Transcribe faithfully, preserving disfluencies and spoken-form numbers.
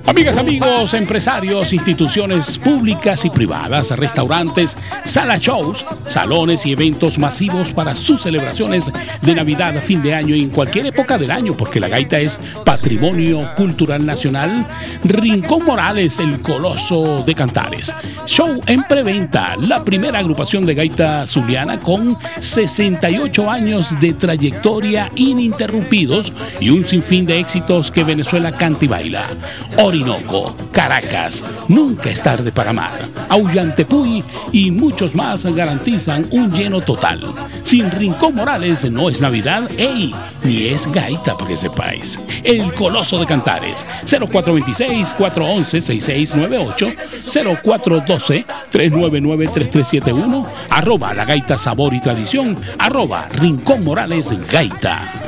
Amigas, amigos, empresarios, instituciones públicas y privadas, restaurantes, sala shows, salones y eventos masivos para sus celebraciones de Navidad, fin de año y en cualquier época del año, porque la gaita es patrimonio cultural nacional. Rincón Morales, el Coloso de Cantares. Show en preventa, la primera agrupación de gaita zuliana con sesenta y ocho años de trayectoria ininterrumpidos y un sinfín de éxitos que Venezuela canta y baila. Orinoco, Caracas, Nunca es tarde para amar, Aullantepui y muchos más garantizan un lleno total. Sin Rincón Morales no es Navidad, ey, ni es gaita, para que sepáis. El Coloso de Cantares, cero cuatro dos seis, cuatro uno uno, seis seis nueve ocho, cero cuatro uno dos, tres nueve nueve, tres tres siete uno, arroba la gaita sabor y tradición, arroba Rincón Morales Gaita.